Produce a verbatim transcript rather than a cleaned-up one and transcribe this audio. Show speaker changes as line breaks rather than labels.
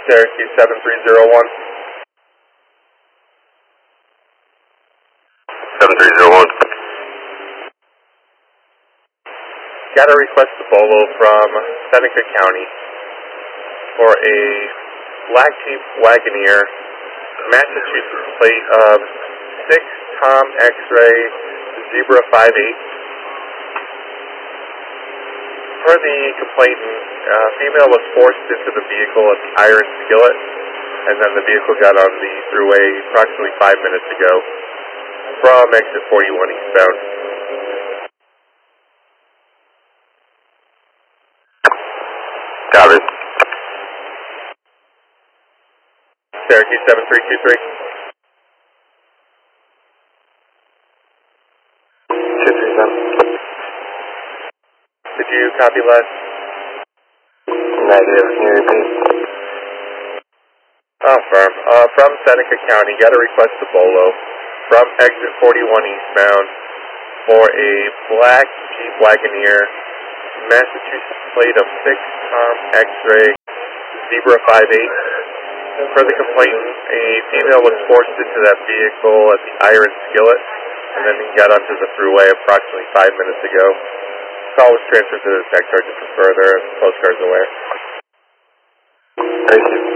Syracuse seven three zero one.
seven three zero one.
Got a request to Bolo from Seneca County for a black Jeep Wagoneer, Massachusetts plate of six Tom X-ray Zebra five eight. Per the complainant, uh, female was forced into the vehicle at the Iron Skillet, and then the vehicle got on the thruway approximately five minutes ago from exit forty-one eastbound.
Got it.
Syracuse seven three two three.
two three seven.
Did you copy last?
Negative. Can you repeat?
Oh, firm. Uh, from Seneca County, got a request to Bolo from exit forty-one eastbound for a black Jeep Wagoneer, Massachusetts plate of six Tom X-ray Zebra five eight. Per the complainant, a female was forced into that vehicle at the Iron Skillet, and then got onto the thruway approximately five minutes ago. Call was transferred to the detective for further. Postcards away.
Thank you.